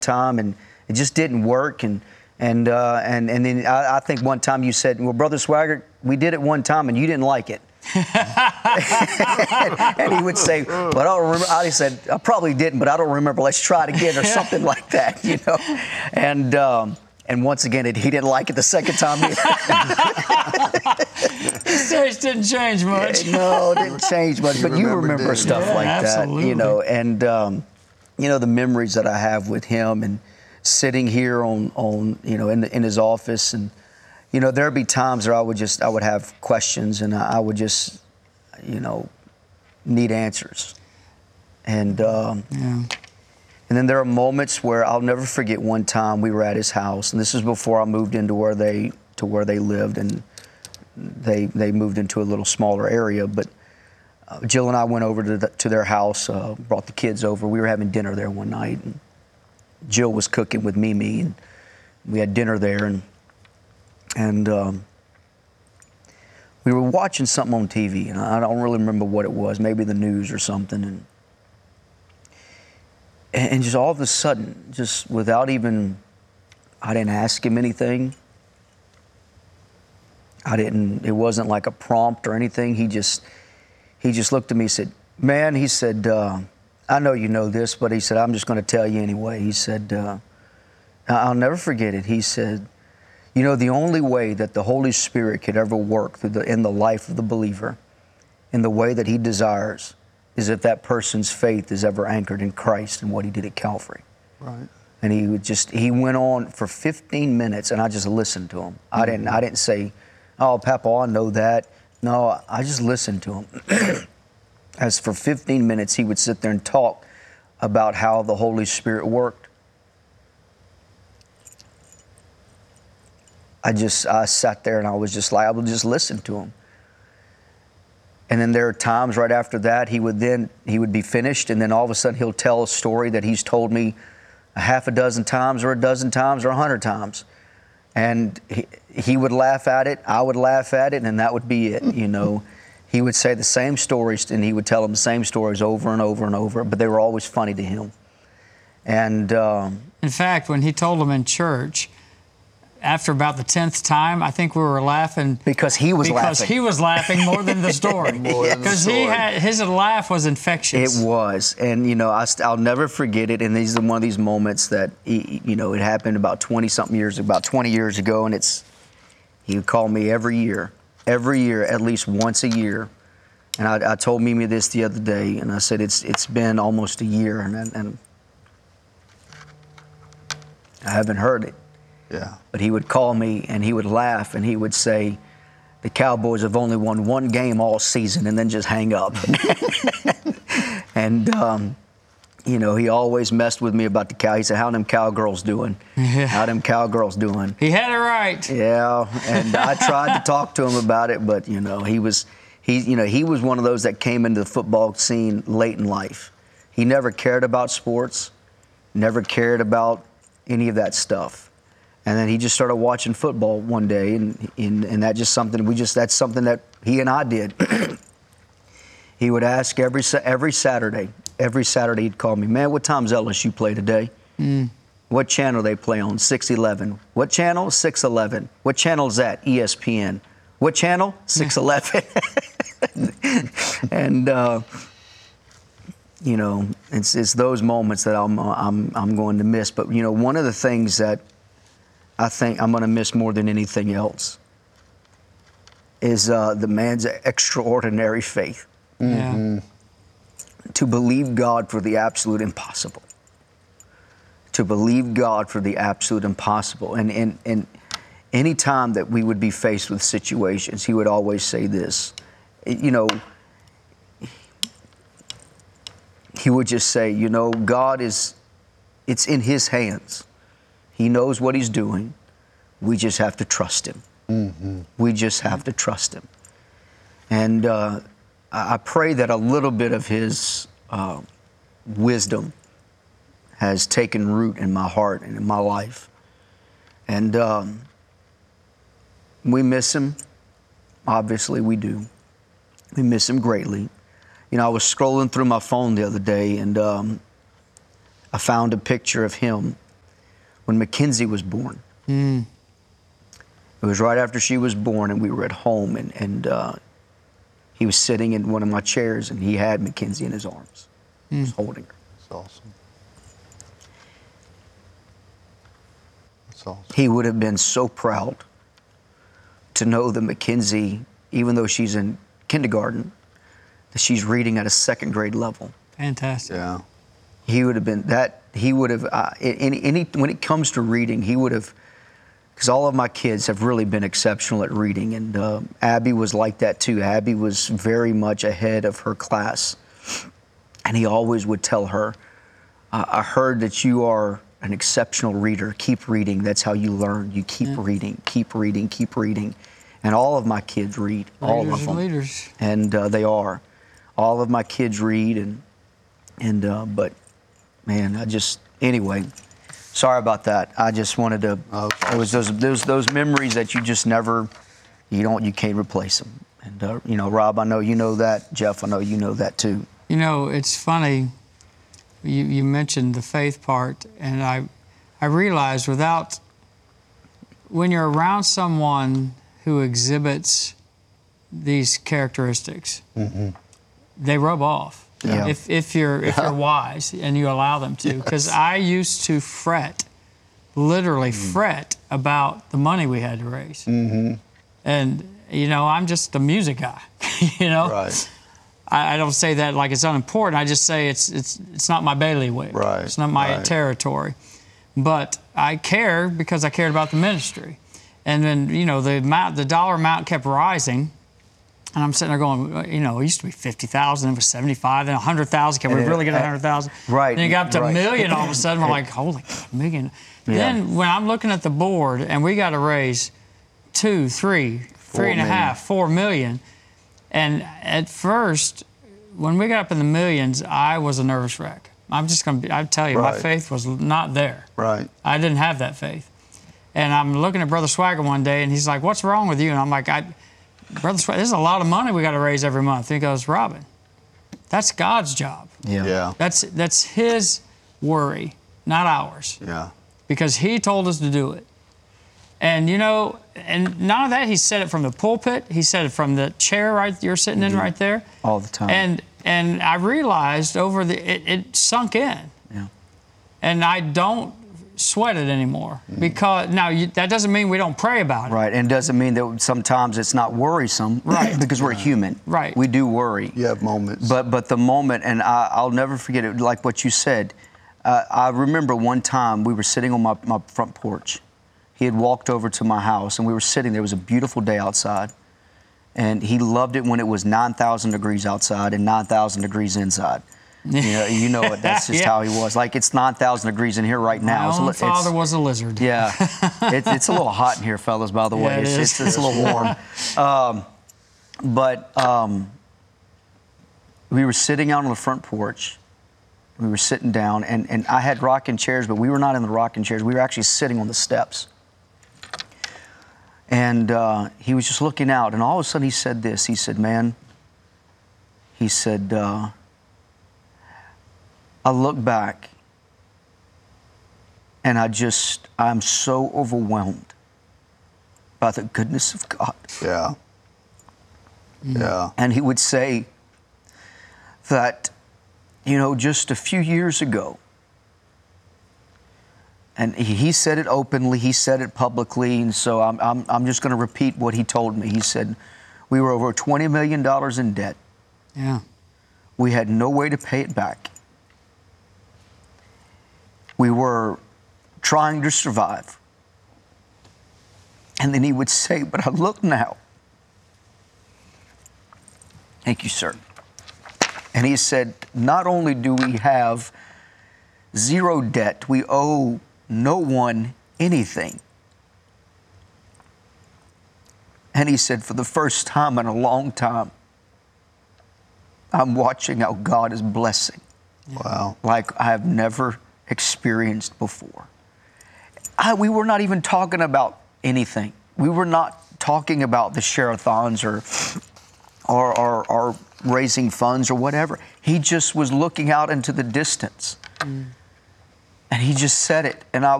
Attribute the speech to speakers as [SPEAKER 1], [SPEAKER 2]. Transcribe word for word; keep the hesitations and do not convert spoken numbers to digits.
[SPEAKER 1] time, and it just didn't work. And and uh, and and then I, I think one time you said, "Well, Brother Swaggart, we did it one time, and you didn't like it." And he would say, "But I don't remember." I said, "I probably didn't, but I don't remember. Let's try it again," or something like that, you know. And um, and once again, it, he didn't like it the second time either.
[SPEAKER 2] His taste didn't change much.
[SPEAKER 1] Yeah, no, it didn't change much.
[SPEAKER 3] You
[SPEAKER 1] but you
[SPEAKER 3] remember
[SPEAKER 1] remember
[SPEAKER 3] it,
[SPEAKER 1] stuff
[SPEAKER 2] yeah,
[SPEAKER 1] like
[SPEAKER 2] absolutely.
[SPEAKER 1] that, you know. And um, you know, the memories that I have with him, and sitting here on on you know in the, in his office, and you know, there'd be times where I would just I would have questions, and I, I would just you know need answers. And um,
[SPEAKER 2] Yeah.
[SPEAKER 1] and then there are moments where I'll never forget. One time we were at his house, and this is before I moved into where they to where they lived, and they they moved into a little smaller area. But uh, Jill and I went over to the, to their house, uh, brought the kids over. We were having dinner there one night, and Jill was cooking with Mimi, and we had dinner there, and and um, we were watching something on T V, and I don't really remember what it was, maybe the news or something, and and just all of a sudden, just without even, I didn't ask him anything. I didn't, it wasn't like a prompt or anything. He just, he just looked at me and said, "Man," he said, uh, "I know you know this, but," he said, "I'm just going to tell you anyway." He said, uh, "I'll never forget it." He said, "You know, the only way that the Holy Spirit could ever work through the, in the life of the believer in the way that he desires is if that person's faith is ever anchored in Christ and what he did at Calvary."
[SPEAKER 3] Right.
[SPEAKER 1] And he would just, he went on for fifteen minutes, and I just listened to him. I didn't, I didn't say, "Oh, Papa, I know that." No, I just listened to him. As for fifteen minutes, he would sit there and talk about how the Holy Spirit worked. I just, I sat there and I was just like, I would just listen to him. And then there are times right after that, he would then, he would be finished, and then all of a sudden he'll tell a story that he's told me a half a dozen times or a dozen times or a hundred times. And he, he would laugh at it, I would laugh at it, and that would be it, you know. He would say the same stories, and he would tell them the same stories over and over and over, but they were always funny to him. And um,
[SPEAKER 2] in fact, when he told them in church, after about the tenth time, I think we were laughing
[SPEAKER 1] because he was
[SPEAKER 2] because
[SPEAKER 1] laughing.
[SPEAKER 2] he was laughing more than the story.
[SPEAKER 3] More than the
[SPEAKER 2] Because he
[SPEAKER 3] story.
[SPEAKER 2] had his laugh was infectious.
[SPEAKER 1] It was, and you know, I, st- I'll never forget it. And these are one of these moments that he, you know, it happened about twenty something years, about twenty years ago, and it's he would call me every year, every year, at least once a year. And I, I told Mimi this the other day, and I said it's it's been almost a year, and and I haven't heard it.
[SPEAKER 3] Yeah.
[SPEAKER 1] But he would call me and he would laugh and he would say, "The Cowboys have only won one game all season," and then just hang up. And, um, you know, he always messed with me about the cow. He said, "How them cowgirls doing?
[SPEAKER 2] Yeah.
[SPEAKER 1] How them cowgirls doing?"
[SPEAKER 2] He had it right.
[SPEAKER 1] Yeah, and I tried to talk to him about it, but, you know, he was, he, you know, he was one of those that came into the football scene late in life. He never cared about sports, never cared about any of that stuff. And then he just started watching football one day, and, and and that just something we just that's something that he and I did. He would ask every every Saturday, every Saturday he'd call me, "Man, what time's L S U play today?
[SPEAKER 2] Mm.
[SPEAKER 1] What channel they play on? six eleven. What channel? six eleven. What channel is that? E S P N. What channel? six eleven." And uh, you know, it's it's those moments that I'm I'm I'm going to miss. But you know, one of the things that I think I'm going to miss more than anything else is uh, the man's extraordinary faith.
[SPEAKER 2] Yeah.
[SPEAKER 1] To believe God for the absolute impossible. To believe God for the absolute impossible. And, and, and any time that we would be faced with situations, he would always say this. You know, he would just say, you know, God is, it's in his hands. He knows what he's doing. We just have to trust him.
[SPEAKER 3] Mm-hmm.
[SPEAKER 1] We just have to trust him. And uh, I pray that a little bit of his uh, wisdom has taken root in my heart and in my life. And um, we miss him. Obviously, we do. We miss him greatly. You know, I was scrolling through my phone the other day, and um, I found a picture of him when Mackenzie was born.
[SPEAKER 2] Mm.
[SPEAKER 1] It was right after she was born, and we were at home, and, and uh, he was sitting in one of my chairs, and he had Mackenzie in his arms. He was holding her.
[SPEAKER 3] That's awesome. That's awesome.
[SPEAKER 1] He would have been so proud to know that Mackenzie, even though she's in kindergarten, that she's reading at a second grade level.
[SPEAKER 2] Fantastic.
[SPEAKER 3] Yeah.
[SPEAKER 1] He would have been that. He would have uh, any, any when it comes to reading, he would have. Because all of my kids have really been exceptional at reading, and uh, Abby was like that too. Abby was very much ahead of her class, and he always would tell her, uh, "I heard that you are an exceptional reader. Keep reading. That's how you learn. You keep
[SPEAKER 2] Yeah.
[SPEAKER 1] reading, keep reading, keep reading." And all of my kids read, all
[SPEAKER 2] Readers
[SPEAKER 1] of
[SPEAKER 2] and
[SPEAKER 1] them,
[SPEAKER 2] leaders.
[SPEAKER 1] and uh, they are. All of my kids read, and and uh, but man, I just anyway. Sorry about that. I just wanted to.
[SPEAKER 3] Okay.
[SPEAKER 1] It was those those those memories that you just never, you don't, you can't replace them. And uh, you know, Rob, I know you know that. Jeff, I know you know that too.
[SPEAKER 2] You know, it's funny. You, you mentioned the faith part, and I, I realized without, when you're around someone who exhibits these characteristics, they rub off.
[SPEAKER 1] Yeah.
[SPEAKER 2] If if you're if you're wise and you allow them to, because I used to fret, literally fret about the money we had to raise,
[SPEAKER 3] Mm-hmm.
[SPEAKER 2] and you know, I'm just a music guy, you know.
[SPEAKER 3] Right.
[SPEAKER 2] I, I don't say that like it's unimportant. I just say it's it's it's not my bailiwick.
[SPEAKER 3] Right,
[SPEAKER 2] It's not my
[SPEAKER 3] right.
[SPEAKER 2] territory. But I care because I cared about the ministry. And then, you know, the amount, the dollar amount kept rising. And I'm sitting there going, you know, it used to be fifty thousand, then it was seventy-five, then one hundred thousand. Can we
[SPEAKER 1] And it-
[SPEAKER 2] really get
[SPEAKER 1] uh,
[SPEAKER 2] one hundred thousand?
[SPEAKER 1] right,
[SPEAKER 2] Then it got up to a
[SPEAKER 1] right.
[SPEAKER 2] million all of a sudden. We're like, holy God, a million.
[SPEAKER 1] Yeah.
[SPEAKER 2] Then when I'm looking at the board and we got to raise two, three, three and a
[SPEAKER 1] million.
[SPEAKER 2] half, four million. And at first, when we got up in the millions, I was a nervous wreck. I'm just going to be, I tell you, my
[SPEAKER 3] Right.
[SPEAKER 2] faith was not there.
[SPEAKER 3] Right.
[SPEAKER 2] I didn't have that faith. And I'm looking at Brother Swagger one day, and he's like, what's wrong with you? And I'm like, I, Brother Swagger, this is a lot of money we got to raise every month. And he goes, Robin, that's God's job.
[SPEAKER 1] Yeah.
[SPEAKER 3] Yeah.
[SPEAKER 2] That's, that's his worry, not ours,
[SPEAKER 3] Yeah.
[SPEAKER 2] because he told us to do it. And, you know, and none of that, he said it from the pulpit. He said it from the chair right you're sitting in right there.
[SPEAKER 1] All the time.
[SPEAKER 2] And and I realized over the, it, it sunk in.
[SPEAKER 1] Yeah.
[SPEAKER 2] And I don't sweat it anymore. Because, now, you, that doesn't mean we don't pray about it.
[SPEAKER 1] Right, and doesn't mean that sometimes it's not worrisome.
[SPEAKER 2] Right.
[SPEAKER 1] Because we're human.
[SPEAKER 2] Right.
[SPEAKER 1] We do worry.
[SPEAKER 3] You have moments.
[SPEAKER 1] But but the moment, and I, I'll never forget it, like what you said. Uh, I remember one time we were sitting on my, my front porch. He had walked over to my house, and we were sitting there. It was a beautiful day outside. And he loved it when it was nine thousand degrees outside and nine thousand degrees inside. You know, you know it. That's just
[SPEAKER 2] Yeah.
[SPEAKER 1] how he was. Like, it's nine thousand degrees in here right now.
[SPEAKER 2] My
[SPEAKER 1] It's a
[SPEAKER 2] own
[SPEAKER 1] li-
[SPEAKER 2] father
[SPEAKER 1] it's-
[SPEAKER 2] was a lizard.
[SPEAKER 1] Yeah, it, it's a little hot in here, fellas. By the way,
[SPEAKER 2] Yeah, it
[SPEAKER 1] it's,
[SPEAKER 2] is.
[SPEAKER 1] it's it's a little warm. Um, but um, we were sitting out on the front porch. We were sitting down, and and I had rocking chairs, but we were not in the rocking chairs. We were actually sitting on the steps. And uh, he was just looking out, and all of a sudden he said this. He said, "Man," he said, uh, "I look back, and I just, I'm so overwhelmed by the goodness of God."
[SPEAKER 3] yeah. Yeah.
[SPEAKER 1] And he would say that, you know, just a few years ago, and he he said it openly, he said it publicly, and so I'm, I'm, I'm just going to repeat what he told me. He said, we were over twenty million dollars in debt.
[SPEAKER 2] Yeah.
[SPEAKER 1] We had no way to pay it back. We were trying to survive. And then he would say, but I look now. Thank you, sir. And he said, not only do we have zero debt, we owe no one anything. And he said, for the first time in a long time, I'm watching how God is blessing
[SPEAKER 3] Wow.
[SPEAKER 1] like I have never experienced before. I, we were not even talking about anything. We were not talking about the share-a-thons or, or, or, or raising funds or whatever. He just was looking out into the distance. Mm. And he just said it. And I